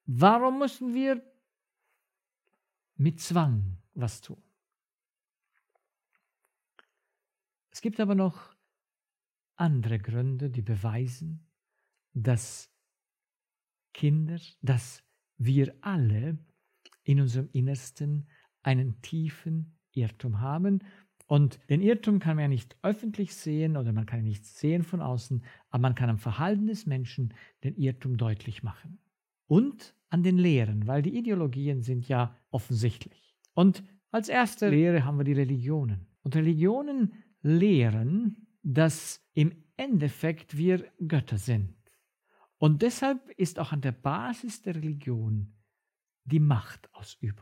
Warum müssen wir mit Zwang was tun? Es gibt aber noch andere Gründe, die beweisen, dass wir alle in unserem Innersten einen tiefen Irrtum haben. Und den Irrtum kann man ja nicht öffentlich sehen oder man kann ihn nicht sehen von außen, aber man kann am Verhalten des Menschen den Irrtum deutlich machen. Und an den Lehren, weil die Ideologien sind ja offensichtlich. Und als erste Lehre haben wir die Religionen. Und Religionen lehren, dass im Endeffekt wir Götter sind. Und deshalb ist auch an der Basis der Religion die Machtausübung.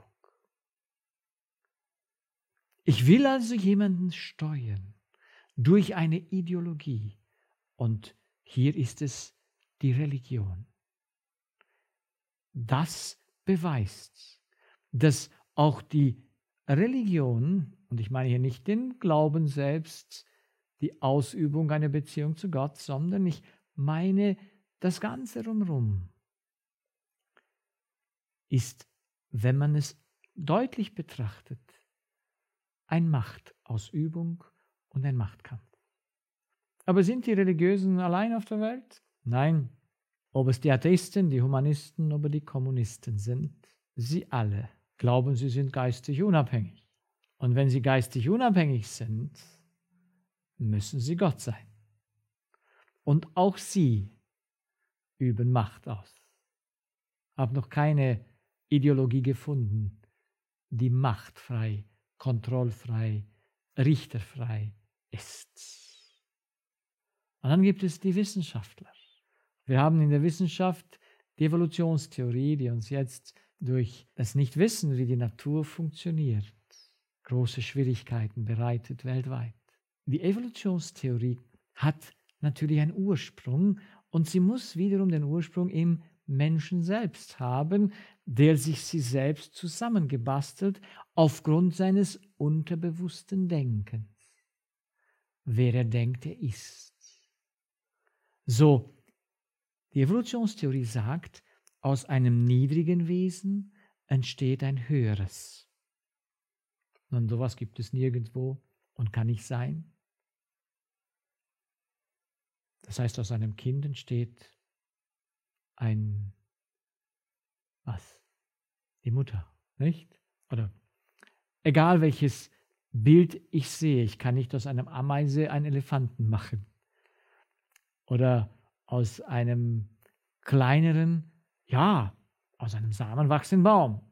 Ich will also jemanden steuern durch eine Ideologie. Und hier ist es die Religion. Das beweist, dass auch die Religion, und ich meine hier nicht den Glauben selbst, die Ausübung einer Beziehung zu Gott, sondern ich meine das Ganze drumherum, ist, wenn man es deutlich betrachtet, eine Machtausübung und ein Machtkampf. Aber sind die Religiösen allein auf der Welt? Nein. Ob es die Atheisten, die Humanisten oder die Kommunisten sind, sie alle glauben, sie sind geistig unabhängig. Und wenn sie geistig unabhängig sind, müssen sie Gott sein. Und auch sie üben Macht aus. Ich habe noch keine Ideologie gefunden, die machtfrei, kontrollfrei, richterfrei ist. Und dann gibt es die Wissenschaftler. Wir haben in der Wissenschaft die Evolutionstheorie, die uns jetzt durch das Nichtwissen, wie die Natur funktioniert, große Schwierigkeiten bereitet weltweit. Die Evolutionstheorie hat natürlich einen Ursprung und sie muss wiederum den Ursprung im Menschen selbst haben, der sich sie selbst zusammengebastelt aufgrund seines unterbewussten Denkens. Wer er denkt, er ist. So, die Evolutionstheorie sagt, aus einem niedrigen Wesen entsteht ein höheres. Und sowas gibt es nirgendwo und kann nicht sein. Das heißt, aus einem Kind entsteht die Mutter, nicht? Oder egal welches Bild ich sehe, ich kann nicht aus einem Ameise einen Elefanten machen. Oder aus einem kleineren, aus einem Samen wachsenden Baum.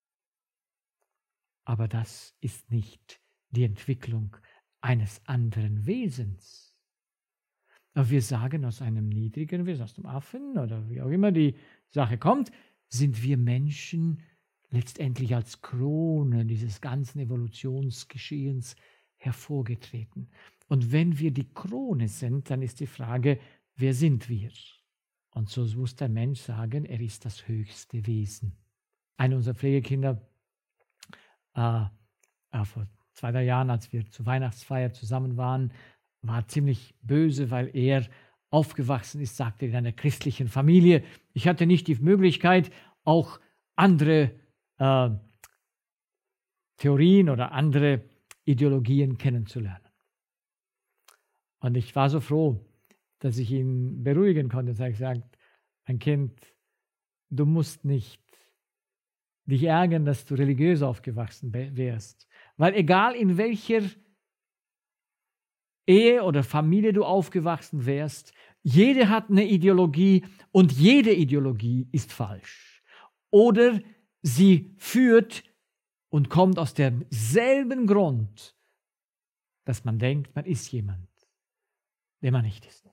Aber das ist nicht die Entwicklung eines anderen Wesens. Aber wir sagen, aus einem niedrigen Wesen, aus dem Affen oder wie auch immer die Sache kommt, sind wir Menschen letztendlich als Krone dieses ganzen Evolutionsgeschehens hervorgetreten. Und wenn wir die Krone sind, dann ist die Frage, wer sind wir? Und so muss der Mensch sagen, er ist das höchste Wesen. Einer unserer Pflegekinder, vor 2-3 Jahren, als wir zur Weihnachtsfeier zusammen waren, war ziemlich böse, weil er aufgewachsen ist, sagte er, in einer christlichen Familie. Ich hatte nicht die Möglichkeit, auch andere Theorien oder andere Ideologien kennenzulernen. Und ich war so froh, dass ich ihn beruhigen konnte. Und ich gesagt, mein Kind, du musst nicht dich ärgern, dass du religiös aufgewachsen wärst. Weil egal in welcher Ehe oder Familie du aufgewachsen wärst, jede hat eine Ideologie und jede Ideologie ist falsch. Oder sie führt und kommt aus demselben Grund, dass man denkt, man ist jemand, der man nicht ist.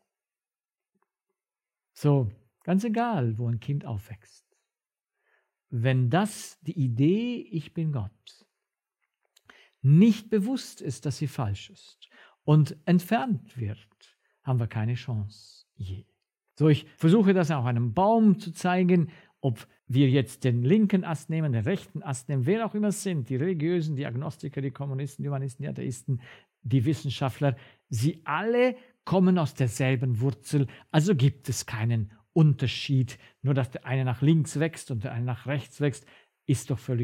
So, ganz egal, wo ein Kind aufwächst. Wenn das die Idee, ich bin Gott, nicht bewusst ist, dass sie falsch ist und entfernt wird, haben wir keine Chance je. So, ich versuche das auch einem Baum zu zeigen, ob wir jetzt den linken Ast nehmen, den rechten Ast nehmen, wer auch immer es sind, die Religiösen, die Agnostiker, die Kommunisten, die Humanisten, die Atheisten, die Wissenschaftler, sie alle kommen aus derselben Wurzel, also gibt es keinen Unterschied. Nur dass der eine nach links wächst und der eine nach rechts wächst, ist doch völlig